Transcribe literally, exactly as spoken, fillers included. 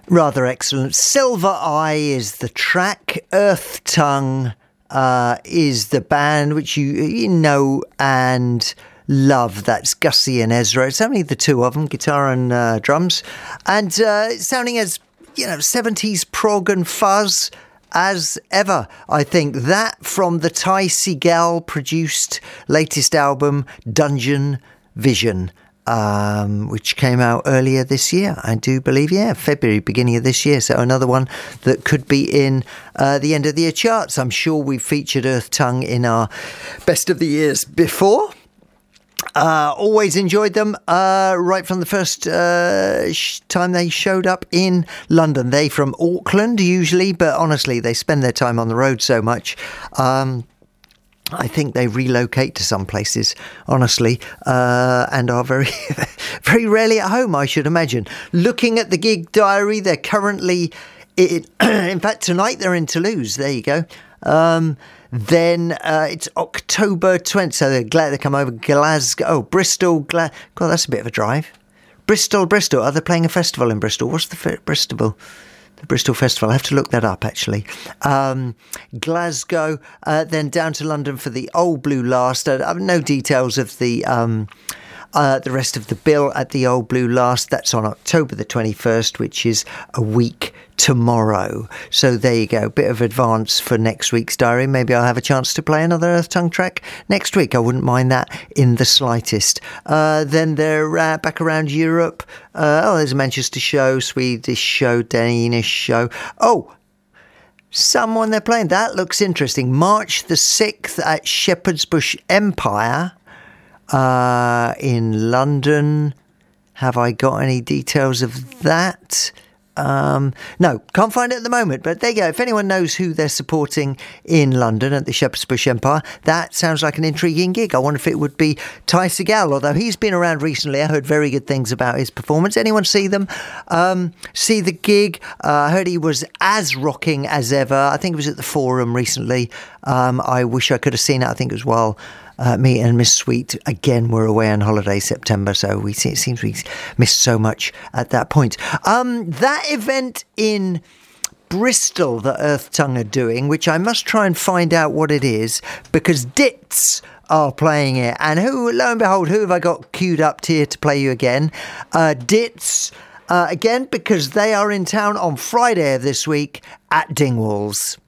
Rather excellent. Silver Eye is the track. Earth Tongue uh, is the band, which you, you know and love. That's Gussie and Ezra. It's only the two of them, guitar and uh, drums. And uh, sounding as, you know, seventies prog and fuzz as ever, I think. That from the Ty Segall produced latest album, Dungeon Vision. Um, which came out earlier this year, I do believe, yeah, February, beginning of this year. So another one that could be in uh, the end of the year charts. I'm sure we've featured Earth Tongue in our best of the years before. Uh, always enjoyed them uh, right from the first uh, sh- time they showed up in London. They from Auckland usually, but honestly, they spend their time on the road so much. Um, I think they relocate to some places, honestly, uh, and are very, very rarely at home, I should imagine. Looking at the gig diary, they're currently, in, in fact, tonight they're in Toulouse. There you go. Um, then uh, it's October twentieth, so they're glad they come over. Glasgow, oh, Bristol, Gla- God, that's a bit of a drive. Bristol, Bristol. Are they playing a festival in Bristol? What's the f- Bristol? The Bristol Festival. I have to look that up, actually. Um, Glasgow, uh, then down to London for the Old Blue Last. Uh, I have no details of the um, uh, the rest of the bill at the Old Blue Last. That's on October the twenty-first, which is a week tomorrow. So there you go. Bit of advance for next week's diary. Maybe I'll have a chance to play another Earth Tongue track next week. I wouldn't mind that in the slightest. Uh, then they're uh, back around Europe. Uh, oh, there's a Manchester show, Swedish show, Danish show. Oh, someone they're playing. That looks interesting. March the sixth at Shepherd's Bush Empire uh, in London. Have I got any details of that? Um, no, can't find it at the moment, but there you go. If anyone knows who they're supporting in London at the Shepherd's Bush Empire, that sounds like an intriguing gig. I wonder if it would be Ty Segall, although he's been around recently. I heard very good things about his performance. Anyone see them? Um, see the gig? Uh, I heard he was as rocking as ever. I think it was at the Forum recently. Um, I wish I could have seen it. I think it was while Uh, me and Miss Sweet, again, were away on holiday September, so we see, it seems we missed so much at that point. Um, that event in Bristol that Earth Tongue are doing, which I must try and find out what it is, because Dits are playing it. And who, lo and behold, who have I got queued up here to play you again? Uh, Dits, uh, again, because they are in town on Friday of this week at Dingwalls.